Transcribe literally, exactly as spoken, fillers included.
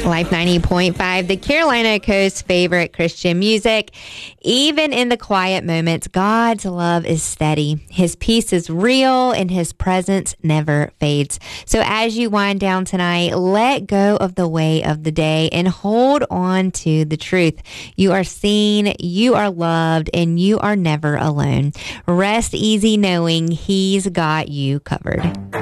Life ninety point five, the Carolina Coast's favorite Christian music. Even in the quiet moments, God's love is steady. His peace is real and his presence never fades. So as you wind down tonight, let go of the way of the day and hold on to the truth. You are seen, you are loved, and you are never alone. Rest easy knowing he's got you covered.